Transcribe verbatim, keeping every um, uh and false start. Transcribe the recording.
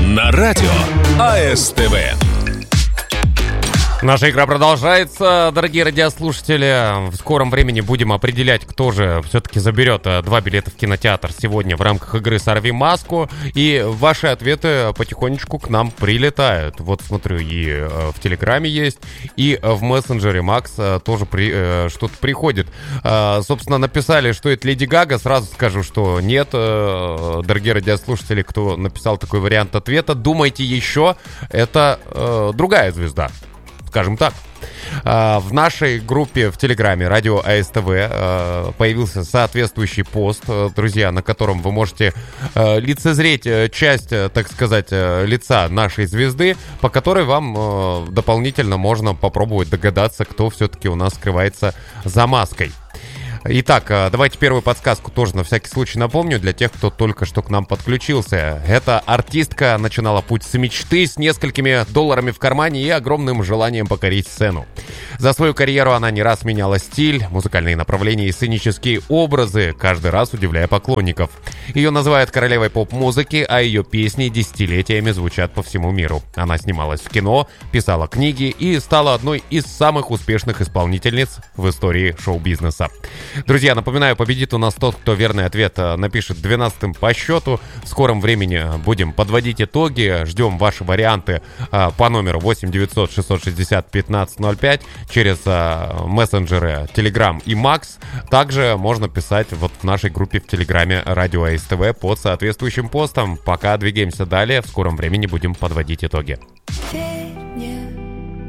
на радио АСТВ. Наша игра продолжается, дорогие радиослушатели. В скором времени будем определять, кто же все-таки заберет два билета в кинотеатр сегодня в рамках игры «Сорви маску». И ваши ответы потихонечку к нам прилетают. Вот смотрю, и в Телеграме есть, и в мессенджере Макс тоже при, что-то приходит. Собственно, написали, что это Леди Гага. Сразу скажу, что нет, дорогие радиослушатели, кто написал такой вариант ответа, думайте еще, это другая звезда. Скажем так. В нашей группе в Телеграме «Радио АСТВ» появился соответствующий пост, друзья, на котором вы можете лицезреть часть, так сказать, лица нашей звезды, по которой вам дополнительно можно попробовать догадаться, кто все-таки у нас скрывается за маской. Итак, давайте первую подсказку тоже на всякий случай напомню для тех, кто только что к нам подключился. Эта артистка начинала путь с мечты, с несколькими долларами в кармане и огромным желанием покорить сцену. За свою карьеру она не раз меняла стиль, музыкальные направления и сценические образы, каждый раз удивляя поклонников. Ее называют королевой поп-музыки, а ее песни десятилетиями звучат по всему миру. Она снималась в кино, писала книги и стала одной из самых успешных исполнительниц в истории шоу-бизнеса. Друзья, напоминаю, победит у нас тот, кто верный ответ напишет двенадцатым по счету. В скором времени будем подводить итоги. Ждем ваши варианты по номеру восемь девятьсот шестьсот шестьдесят пятнадцать ноль пять через мессенджеры Telegram и Макс. Также можно писать вот в нашей группе в Телеграме «Радио АСТВ» под соответствующим постом. Пока двигаемся далее. В скором времени будем подводить итоги.